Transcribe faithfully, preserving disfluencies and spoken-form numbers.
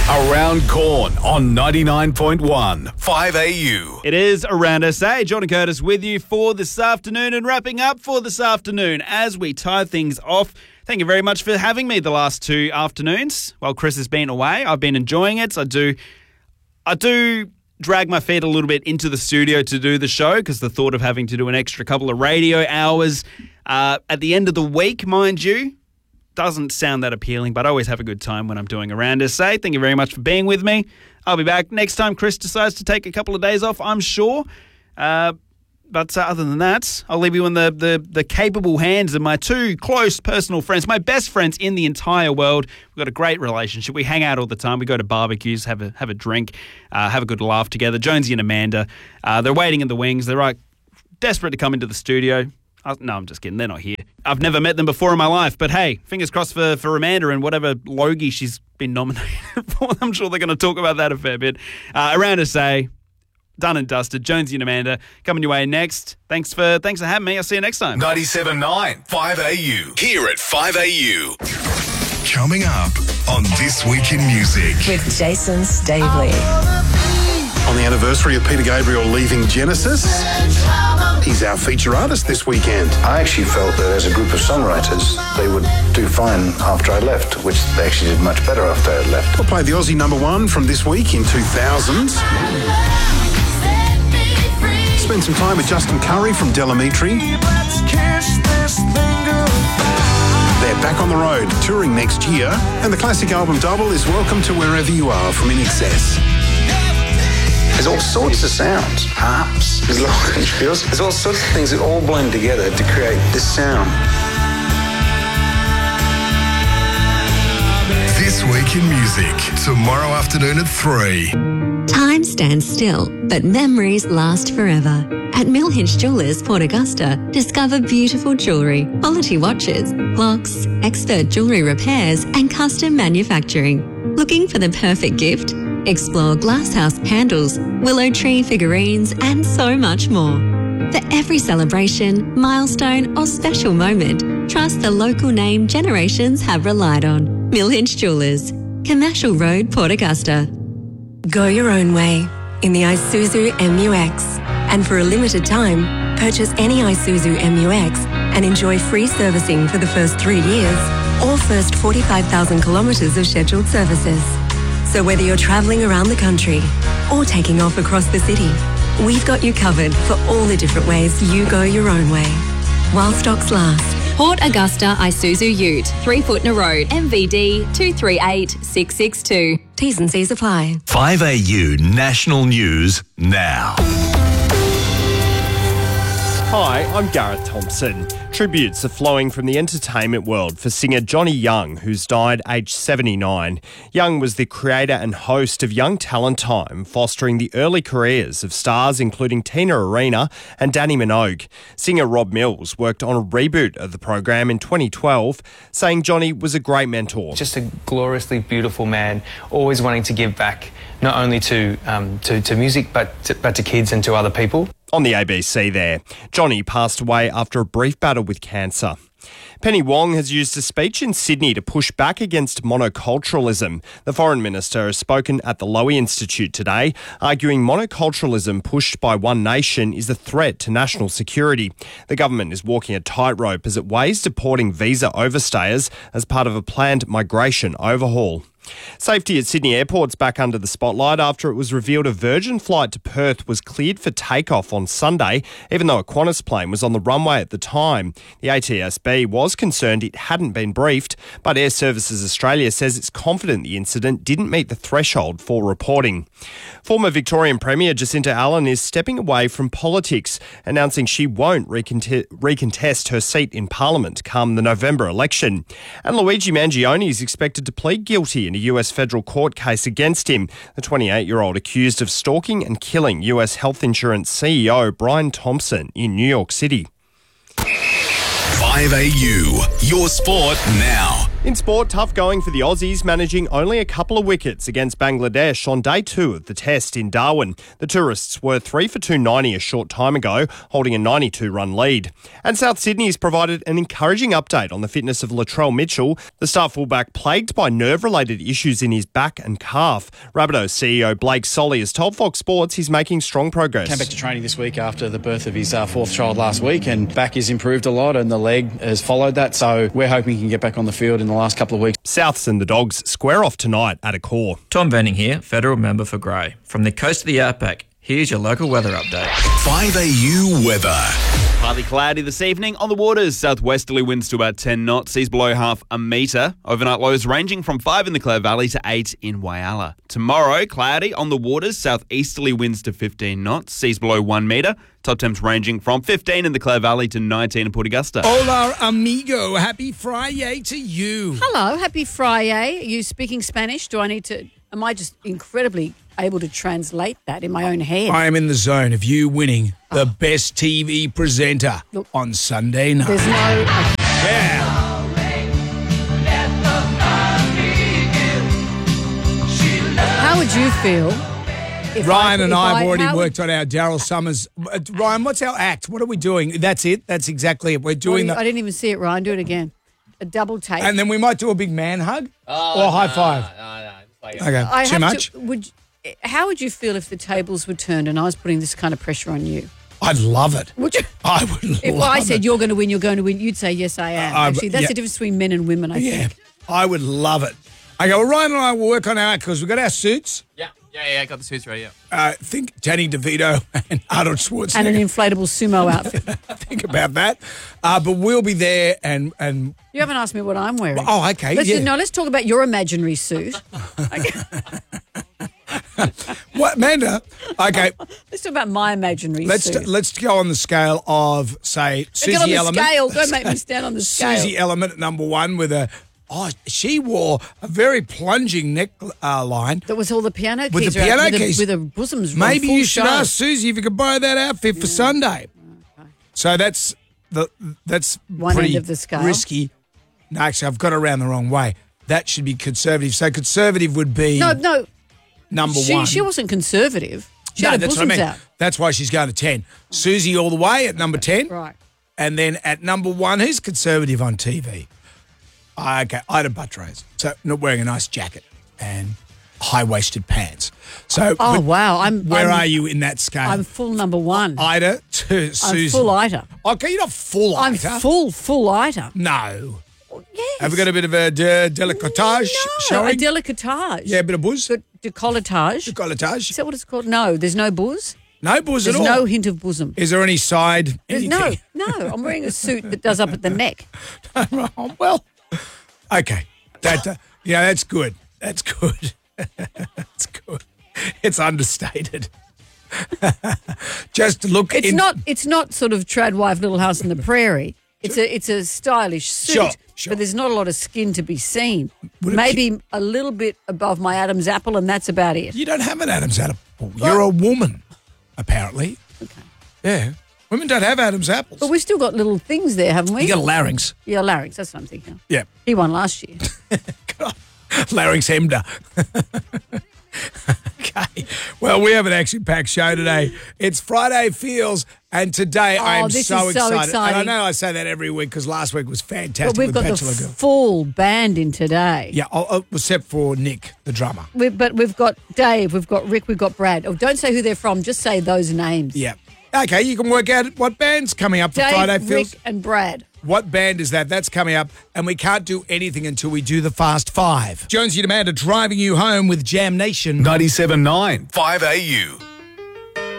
Around Corn on ninety-nine point one, five A U. It is Around S A. John and Curtis with you for this afternoon and wrapping up for this afternoon as we tie things off. Thank you very much for having me the last two afternoons. While Chris has been away, I've been enjoying it. I do, I do drag my feet a little bit into the studio to do the show because the thought of having to do an extra couple of radio hours uh, at the end of the week, mind you, doesn't sound that appealing, but I always have a good time when I'm doing Around S A. Thank you very much for being with me. I'll be back next time Chris decides to take a couple of days off, I'm sure. Uh, but uh, other than that, I'll leave you in the, the, the capable hands of my two close personal friends, my best friends in the entire world. We've got a great relationship. We hang out all the time. We go to barbecues, have a have a drink, uh, have a good laugh together. Jonesy and Amanda, uh, they're waiting in the wings. They're like desperate to come into the studio. No, I'm just kidding. They're not here. I've never met them before in my life. But hey, fingers crossed for, for Amanda and whatever Logie she's been nominated for. I'm sure they're going to talk about that a fair bit. Uh, Around S A, done and dusted. Jonesy and Amanda coming your way next. Thanks for thanks for having me. I'll see you next time. ninety-seven point nine, five A U. Here at five A U. Coming up on This Week in Music. With Jason Stavely. On the anniversary of Peter Gabriel leaving Genesis, he's our feature artist this weekend. I actually felt that as a group of songwriters, they would do fine after I left, which they actually did much better after I left. We'll play the Aussie number one from this week in two thousand. Spend some time with Justin Curry from Delamitri. They're back on the road, touring next year, and the classic album double is Welcome to Wherever You Are from In Excess. There's all sorts of sounds, harps, there's local there's all sorts of things that all blend together to create this sound. This Week in Music, tomorrow afternoon at three. Time stands still, but memories last forever. At Mill Hinch Jewelers, Port Augusta, discover beautiful jewellery, quality watches, clocks, expert jewellery repairs and custom manufacturing. Looking for the perfect gift? Explore glasshouse candles, willow tree figurines and so much more. For every celebration, milestone or special moment, trust the local name generations have relied on. Mill Hinch Jewelers, Commercial Road, Port Augusta. Go your own way in the Isuzu M U X. And for a limited time, purchase any Isuzu M U X and enjoy free servicing for the first three years or first forty-five thousand kilometres of scheduled services. So whether you're travelling around the country or taking off across the city, we've got you covered for all the different ways you go your own way. While stocks last. Port Augusta Isuzu Ute, three Footner Road, M V D two three eight six six two. T's and C's apply. five A U National News now. Hi, I'm Gareth Thompson. Tributes are flowing from the entertainment world for singer Johnny Young, who's died aged seventy-nine. Young was the creator and host of Young Talent Time, fostering the early careers of stars including Tina Arena and Danny Minogue. Singer Rob Mills worked on a reboot of the program in twenty twelve, saying Johnny was a great mentor. Just a gloriously beautiful man, always wanting to give back not only to um, to, to music but to, but to kids and to other people. On the A B C there, Johnny passed away after a brief battle with cancer. Penny Wong has used a speech in Sydney to push back against monoculturalism. The Foreign Minister has spoken at the Lowy Institute today, arguing monoculturalism pushed by one nation is a threat to national security. The government is walking a tightrope as it weighs deporting visa overstayers as part of a planned migration overhaul. Safety at Sydney Airport's back under the spotlight after it was revealed a Virgin flight to Perth was cleared for takeoff on Sunday, even though a Qantas plane was on the runway at the time. The A T S B was concerned it hadn't been briefed, but Air Services Australia says it's confident the incident didn't meet the threshold for reporting. Former Victorian Premier Jacinta Allen is stepping away from politics, announcing she won't recontest, recontest her seat in Parliament come the November election. And Luigi Mangione is expected to plead guilty in a U S federal court case against him. The twenty-eight-year-old accused of stalking and killing U S health insurance C E O Brian Thompson in New York City. five A U, your sport now. In sport, tough going for the Aussies, managing only a couple of wickets against Bangladesh on day two of the test in Darwin. The tourists were three for two ninety a short time ago, holding a ninety-two run lead. And South Sydney's provided an encouraging update on the fitness of Latrell Mitchell, the star fullback plagued by nerve-related issues in his back and calf. Rabbitohs C E O Blake Solly has told Fox Sports he's making strong progress. Came back to training this week after the birth of his uh, fourth child last week, and back has improved a lot and the leg has followed that, so we're hoping he can get back on the field in the last couple of weeks. Souths and the Dogs square off tonight at a core. Tom Venning here, federal member for Grey. From the coast of the outback, here's your local weather update. five A U weather. Partly cloudy this evening. On the waters, southwesterly winds to about ten knots, seas below half a metre. Overnight lows ranging from five in the Clare Valley to eight in Whyalla. Tomorrow, cloudy. On the waters, southeasterly winds to fifteen knots, seas below one metre. Top temps ranging from fifteen in the Clare Valley to nineteen in Port Augusta. Hola, amigo. Happy Friday to you. Hello, happy Friday. Are you speaking Spanish? Do I need to... Am I just incredibly able to translate that in my own head? I am in the zone of you winning the oh. best T V presenter Look, on Sunday night. There's no... Yeah. How would you feel if Ryan I, and if I have I, already would, worked on our Daryl Summers. Uh, Ryan, what's our act? What are we doing? That's it? That's exactly it. We're doing well, the... I didn't even see it, Ryan. Do it again. A double take. And then we might do a big man hug oh, or no, high five. No, no, no. Okay, I too have much? To, would, how would you feel if the tables were turned and I was putting this kind of pressure on you? I'd love it. Would you? I would love it. If I said you're going to win, you're going to win, you'd say, yes, I am. Uh, Actually, that's yeah. the difference between men and women, I yeah, think. I would love it. Okay, well, Ryan and I will work on our act because we've got our suits. Yeah, yeah, yeah, got the suits ready, yeah. Uh, think Danny DeVito and Arnold Schwarzenegger. And an inflatable sumo outfit. Think about that. Uh, but we'll be there and... and you haven't asked me what I'm wearing. Oh, okay, let's yeah. Just, no, let's talk about your imaginary suit. What, Amanda? Okay. Let's talk about my imaginary let's suit. T- let's go on the scale of, say, Susie Get on the Element. scale. Don't make me stand on the scale. Susie Element at number one with a... Oh, she wore a very plunging neck uh, line. That was all the piano keys. With the right? piano with keys. A, with her bosoms Maybe full you should show. ask Susie if you could borrow that outfit yeah. for Sunday. Okay. So that's the that's one pretty end of the scale. Risky. No, actually, I've got it around the wrong way. That should be conservative. So conservative would be no, no. number she, one. She wasn't conservative. She no, had her that's what I bosoms mean. out. That's why she's going to ten. Susie all the way at number ten. Right. And then at number one, who's conservative on T V? Uh, okay, Ida Buttrose. So not wearing a nice jacket and high-waisted pants. So, oh wow, I'm. Where I'm, are you in that scale? I'm full number one. Ida to Susie. I'm full Ida. Okay, you're not full I'm Ida. I'm full full Ida. No. Oh, yes. Have we got a bit of a de- delicatage no, showing? a delicatage. Yeah, a bit of buzz. De- decolletage. Decolletage. Is that what it's called? No, there's no buzz. No buzz There's at all. There's no hint of bosom. Is there any side? There's no, no. I'm wearing a suit that does up at the neck. Well, okay. That, uh, yeah, that's good. That's good. That's good. It's understated. Just look. It's in- not. It's not sort of trad wife, Little House on the Prairie. It's a. It's a stylish suit, sure, sure. but there's not a lot of skin to be seen. Would Maybe it, a little bit above my Adam's apple, and that's about it. You don't have an Adam's apple. You're a woman, apparently. Okay. Yeah. Women don't have Adam's apples. But we've still got little things there, haven't we? You got a larynx. Yeah, larynx. That's what I'm thinking. Yeah. He won last year. Larynx Hemder. Okay. Well, we have an action-packed show today. It's Friday Feels, and today oh, I am this so, is so excited. exciting. And I know I say that every week because last week was fantastic But we've with got Bachelor the Girl. full band in today. Yeah, oh, oh, except for Nick, the drummer. We, but we've got Dave, we've got Rick, we've got Brad. Oh, don't say who they're from, just say those names. Yeah. Okay, you can work out what band's coming up for Dave, Friday Feels. Rick and Brad. What band is that? That's coming up, and we can't do anything until we do the Fast Five. Jonesy and Amanda driving you home with Jam Nation. ninety-seven point nine, five A U.